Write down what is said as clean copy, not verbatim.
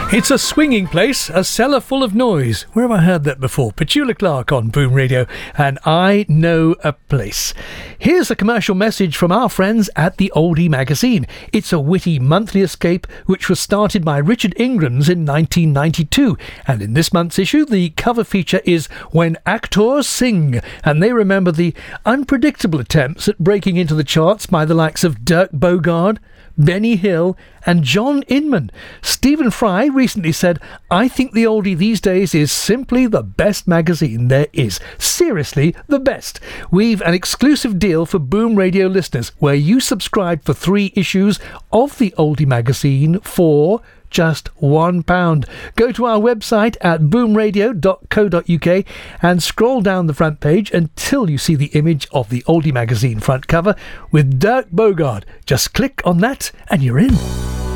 It's a swinging place, a cellar full of noise. Where have I heard that before? Petula Clark on Boom Radio, and I know a place. Here's a commercial message from our friends at the Oldie magazine. It's a witty monthly escape which was started by Richard Ingrams in 1992, and in this month's issue the cover feature is When Actors Sing, and they remember the unpredictable attempts at breaking into the charts by the likes of Dirk Bogarde, Benny Hill and John Inman. Stephen Fry recently said, "I think the Oldie these days is simply the best magazine there is. Seriously, the best. We've an exclusive deal for Boom Radio listeners where you subscribe for 3 issues of the Oldie magazine for just £1. Go to our website at boomradio.co.uk and scroll down the front page until you see the image of the Oldie magazine front cover with Dirk Bogarde. Just click on that and you're in."